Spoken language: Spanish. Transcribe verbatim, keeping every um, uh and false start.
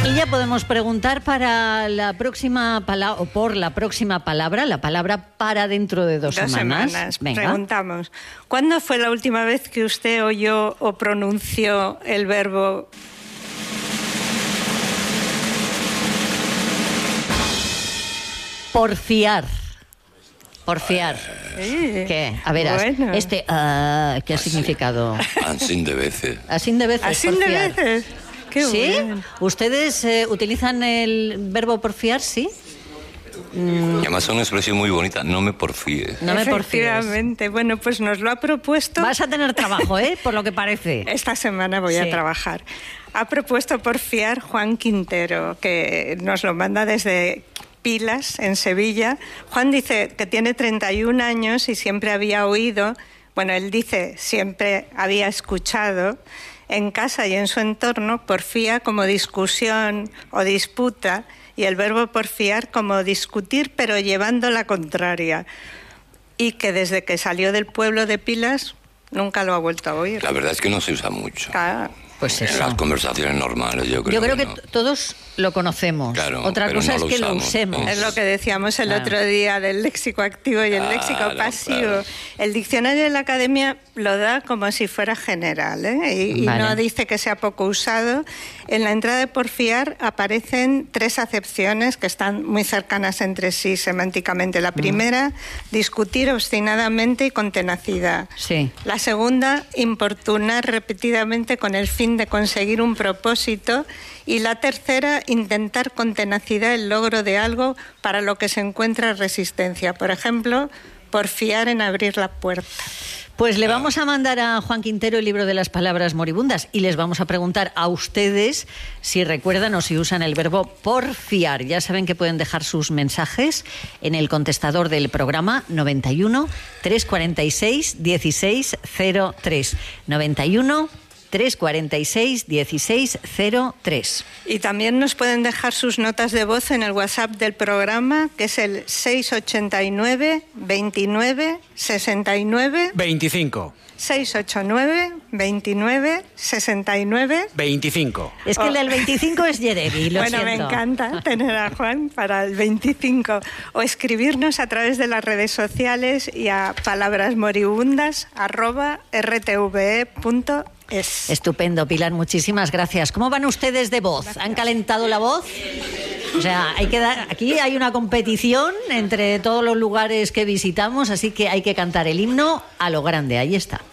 Y ya podemos preguntar para la próxima palabra, o por la próxima palabra, la palabra para dentro de dos, dos semanas. semanas. Venga. Preguntamos, ¿cuándo fue la última vez que usted oyó o pronunció el verbo porfiar? Porfiar. Sí. ¿Qué? A ver, Bueno. este, uh, ¿qué ha significado? Así de veces. Así de veces, Así de porfiar. veces? Qué ¿Sí? bien. ¿Ustedes eh, utilizan el verbo porfiar? Sí. Y además es una expresión muy bonita, no me porfíes. No me porfíes. Efectivamente. Bueno, pues nos lo ha propuesto. Vas a tener trabajo, ¿eh? Por lo que parece. Esta semana voy Sí. a trabajar. Ha propuesto porfiar Juan Quintero, que nos lo manda desde Pilas, en Sevilla. Juan dice que tiene treinta y un años y siempre había oído, bueno, él dice siempre había escuchado en casa y en su entorno porfía como discusión o disputa y el verbo porfiar como discutir pero llevando la contraria. Y que desde que salió del pueblo de Pilas nunca lo ha vuelto a oír. La verdad es que no se usa mucho. Ah, Pues En eso. las conversaciones normales, yo creo Yo creo que no. t- todos lo conocemos. Claro, Otra pero cosa no es lo que lo usamos. usemos. Es lo que decíamos el Claro. otro día del léxico activo y el Claro, léxico pasivo. claro. El diccionario de la Academia lo da como si fuera general, ¿eh? y, y Vale. no dice que sea poco usado. En la entrada de porfiar aparecen tres acepciones que están muy cercanas entre sí semánticamente. La primera, discutir obstinadamente y con tenacidad. Sí. La segunda, importunar repetidamente con el fin de conseguir un propósito. Y la tercera, intentar con tenacidad el logro de algo para lo que se encuentra resistencia. Por ejemplo, porfiar en abrir la puerta. Pues le vamos a mandar a Juan Quintero el libro de las palabras moribundas y les vamos a preguntar a ustedes si recuerdan o si usan el verbo porfiar. Ya saben que pueden dejar sus mensajes en el contestador del programa noventa y uno, trescientos cuarenta y seis, dieciséis cero tres. noventa y uno, trescientos cuarenta y seis, dieciséis cero tres. Y también nos pueden dejar sus notas de voz en el WhatsApp del programa, que es el seis ocho nueve, veintinueve, sesenta y nueve. veinticinco. seis ocho nueve, veintinueve, sesenta y nueve. veinticinco. Es que el del veinticinco es Jeremy, lo Bueno, siento. me encanta tener a Juan para el veinticinco. O escribirnos a través de las redes sociales y a palabrasmoribundas arroba r t v e punto es. Estupendo, Pilar, muchísimas gracias. ¿Cómo van ustedes de voz? ¿Han calentado la voz? O sea, hay que dar, aquí hay una competición entre todos los lugares que visitamos, así que hay que cantar el himno a lo grande. Ahí está.